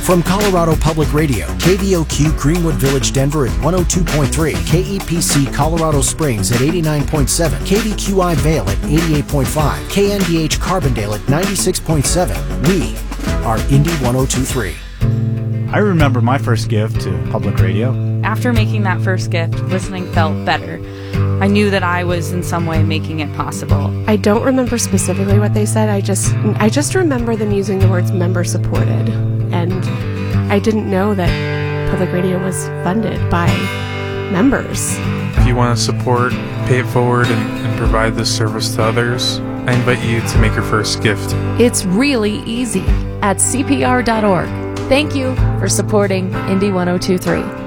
From Colorado Public Radio, KVOQ Greenwood Village, Denver at 102.3, KEPC Colorado Springs at 89.7, KVQI Vale at 88.5, KNDH Carbondale at 96.7. We are Indy 102.3. I remember my first gift to public radio. After making that first gift, listening felt better. I knew that I was in some way making it possible. I don't remember specifically what they said. I just remember them using the words member supported. And I didn't know that public radio was funded by members. If you want to support, pay it forward, and provide this service to others, I invite you to make your first gift. It's really easy at CPR.org. Thank you for supporting Indy 102.3.